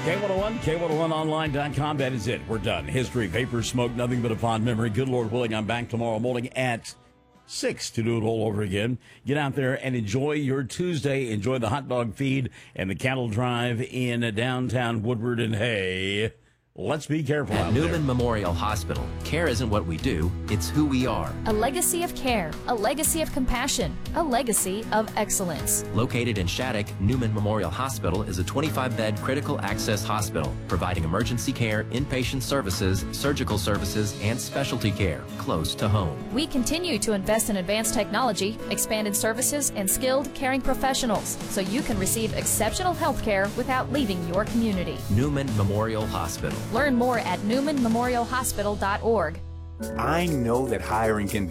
K101, K101online.com. That is it. We're done. History, vapor, smoke, nothing but a fond memory. Good Lord willing, I'm back tomorrow morning at 6 to do it all over again. Get out there and enjoy your Tuesday. Enjoy the hot dog feed and the cattle drive in downtown Woodward. And hey, let's be careful At out Newman there. Memorial Hospital, care isn't what we do, it's who we are. A legacy of care, a legacy of compassion, a legacy of excellence. Located in Shattuck, Newman Memorial Hospital is a 25-bed critical access hospital, providing emergency care, inpatient services, surgical services, and specialty care close to home. We continue to invest in advanced technology, expanded services, and skilled caring professionals so you can receive exceptional health care without leaving your community. Newman Memorial Hospital. Learn more at newmanmemorialhospital.org. I know that hiring can be